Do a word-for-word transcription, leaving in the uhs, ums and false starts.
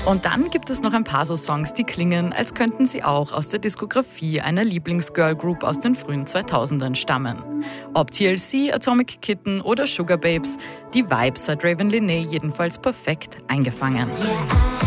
Und dann gibt es noch ein paar so Songs, die klingen, als könnten sie auch aus der Diskografie einer Lieblingsgirl-Group aus den frühen zweitausendern stammen. Ob T L C, Atomic Kitten oder Sugababes, die Vibes hat Raven Lené jedenfalls perfekt eingefangen.